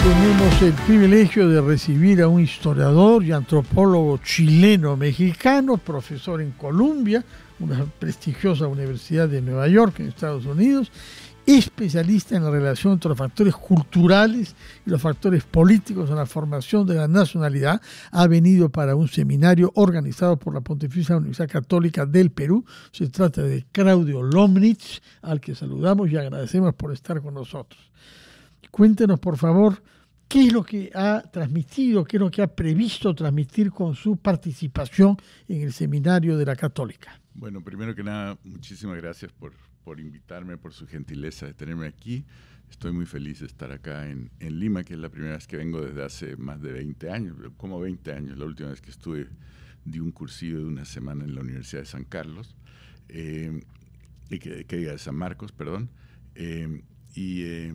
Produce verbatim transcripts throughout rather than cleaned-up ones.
Tenemos el privilegio de recibir a un historiador y antropólogo chileno-mexicano, profesor en Columbia, una prestigiosa universidad de Nueva York, en Estados Unidos, especialista en la relación entre los factores culturales y los factores políticos en la formación de la nacionalidad. Ha venido para un seminario organizado por la Pontificia Universidad Católica del Perú. Se trata de Claudio Lomnitz, al que saludamos y agradecemos por estar con nosotros. Cuéntenos, por favor, qué es lo que ha transmitido, qué es lo que ha previsto transmitir con su participación en el seminario de la Católica. Bueno, primero que nada, muchísimas gracias por, por invitarme, por su gentileza de tenerme aquí. Estoy muy feliz de estar acá en, en Lima, que es la primera vez que vengo desde hace más de veinte años, como veinte años. La última vez que estuve, di un cursillo de una semana en la Universidad de San Carlos, eh, y que, que diga de San Marcos, perdón, eh, y... Eh,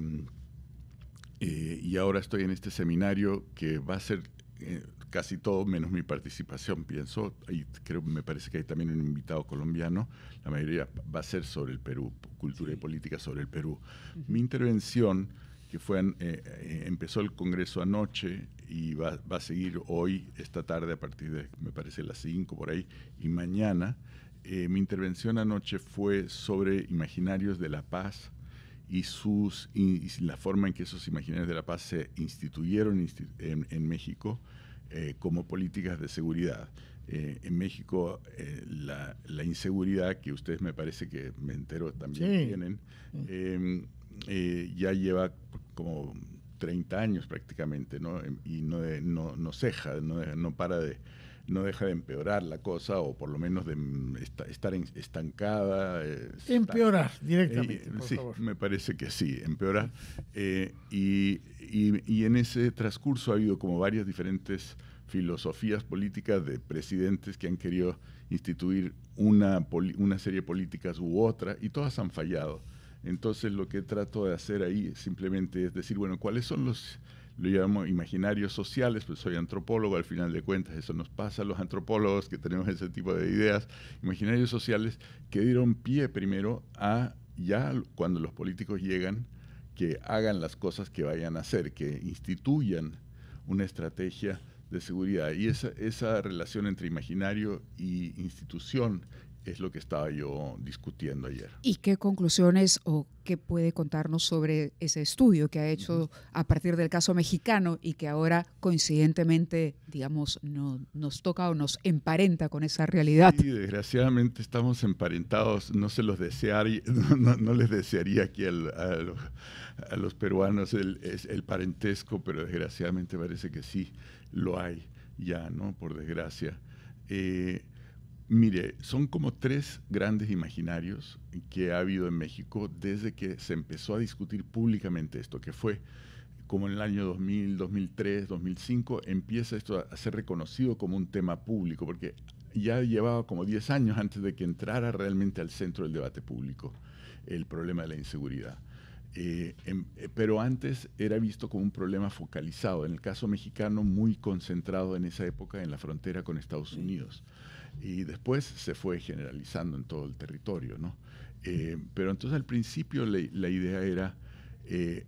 Eh, y ahora estoy en este seminario que va a ser eh, casi todo menos mi participación, pienso, y creo, me parece que hay también un invitado colombiano, la mayoría va a ser sobre el Perú, cultura y política sobre el Perú. Uh-huh. Mi intervención, que fue eh, eh, empezó el Congreso anoche y va, va a seguir hoy, esta tarde, a partir de, me parece, las cinco por ahí, y mañana, eh, mi intervención anoche fue sobre imaginarios de la paz, y, sus, y, y la forma en que esos imaginarios de la paz se instituyeron institu en, en México eh, como políticas de seguridad. Eh, en México eh, la, la inseguridad, que ustedes me parece que me entero también sí. tienen, eh, eh, ya lleva como treinta años prácticamente, ¿no? Y no, de, no, no ceja, no, no para de... no deja de empeorar la cosa, o por lo menos de estar estancada. Eh, empeorar está, directamente, eh, por sí, favor. Me parece que sí, empeorar. Eh, y, y, y en ese transcurso ha habido como varias diferentes filosofías políticas de presidentes que han querido instituir una, una serie de políticas u otra, y todas han fallado. Entonces lo que trato de hacer ahí simplemente es decir, bueno, ¿cuáles son los... lo llamo imaginarios sociales? Pues soy antropólogo, al final de cuentas eso nos pasa a los antropólogos que tenemos ese tipo de ideas, imaginarios sociales que dieron pie primero a, ya cuando los políticos llegan, que hagan las cosas que vayan a hacer, que instituyan una estrategia de seguridad. Y esa, esa relación entre imaginario y institución es lo que estaba yo discutiendo ayer. ¿Y qué conclusiones o qué puede contarnos sobre ese estudio que ha hecho uh-huh. a partir del caso mexicano y que ahora coincidentemente, digamos, no, nos toca o nos emparenta con esa realidad? Sí, desgraciadamente estamos emparentados. No se los desearía, no, no, no les desearía aquí al, a, los, a los peruanos el, el parentesco, pero desgraciadamente parece que sí lo hay ya, ¿no? Por desgracia. Eh, Mire, son como tres grandes imaginarios que ha habido en México desde que se empezó a discutir públicamente esto, que fue como en el año dos mil, dos mil tres, dos mil cinco, empieza esto a ser reconocido como un tema público, porque ya llevaba como diez años antes de que entrara realmente al centro del debate público el problema de la inseguridad. Eh, en, eh, pero antes era visto como un problema focalizado, en el caso mexicano muy concentrado en esa época en la frontera con Estados Unidos. Y después se fue generalizando en todo el territorio, ¿no? Eh, pero entonces al principio la, la idea era, eh,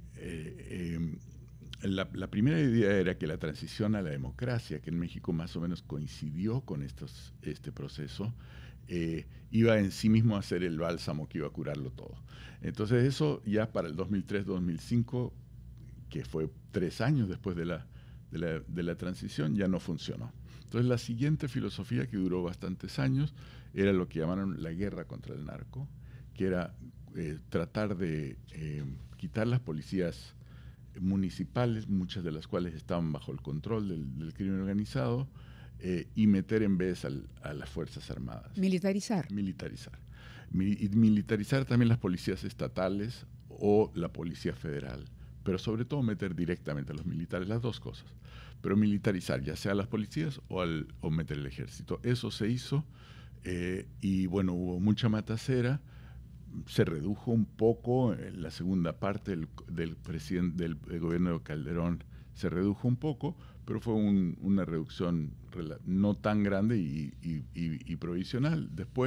eh, eh, la, la primera idea era que la transición a la democracia, que en México más o menos coincidió con estos, este proceso, eh, iba en sí mismo a ser el bálsamo que iba a curarlo todo. Entonces eso ya para el dos mil tres, dos mil cinco, que fue tres años después de la, de la, de la transición, ya no funcionó. Entonces la siguiente filosofía, que duró bastantes años, era lo que llamaron la guerra contra el narco, que era eh, tratar de eh, quitar las policías municipales, muchas de las cuales estaban bajo el control del, del crimen organizado, eh, y meter en vez al, a las Fuerzas Armadas. Militarizar. Militarizar. Mi, y militarizar también las policías estatales o la Policía Federal, pero sobre todo meter directamente a los militares, las dos cosas. Pero militarizar, ya sea a las policías o, al, o meter el ejército. Eso se hizo, eh, y bueno, hubo mucha matacera, se redujo un poco en la segunda parte del, del, presidente, del, del gobierno de Calderón, se redujo un poco, pero fue un, una reducción no tan grande y, y, y, y provisional. Después